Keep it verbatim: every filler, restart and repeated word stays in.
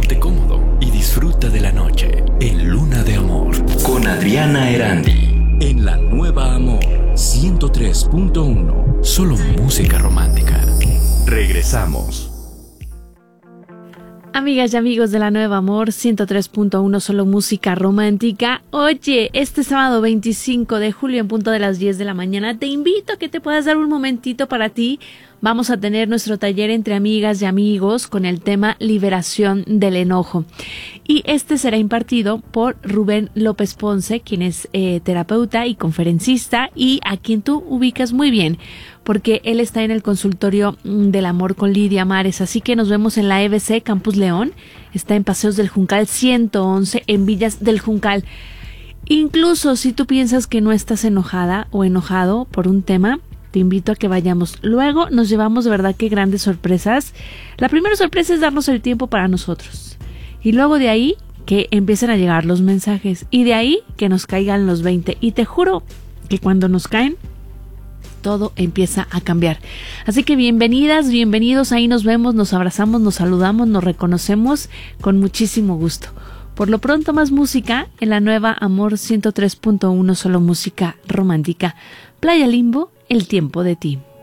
Ponte cómodo y disfruta de la noche en Luna de Amor con Adriana Erandi. En la Nueva Amor ciento tres punto uno. Solo música romántica. Regresamos. Amigas y amigos de la Nueva Amor ciento tres punto uno, solo música romántica. Oye, este sábado veinticinco de julio en punto de las diez de la mañana te invito a que te puedas dar un momentito para ti. Vamos a tener nuestro taller entre amigas y amigos con el tema liberación del enojo. Y este será impartido por Rubén López Ponce, quien es eh, terapeuta y conferencista y a quien tú ubicas muy bien, porque él está en el consultorio del amor con Lidia Mares. Así que nos vemos en la E B C Campus León. Está en Paseos del Juncal ciento once en Villas del Juncal. Incluso si tú piensas que no estás enojada o enojado por un tema, te invito a que vayamos. Luego nos llevamos de verdad que grandes sorpresas. La primera sorpresa es darnos el tiempo para nosotros. Y luego de ahí que empiecen a llegar los mensajes. Y de ahí que nos caigan los veinte. Y te juro que cuando nos caen, todo empieza a cambiar. Así que bienvenidas, bienvenidos. Ahí nos vemos, nos abrazamos, nos saludamos, nos reconocemos con muchísimo gusto. Por lo pronto, más música en la Nueva Amor ciento tres punto uno, solo música romántica. Playa Limbo, El tiempo de ti.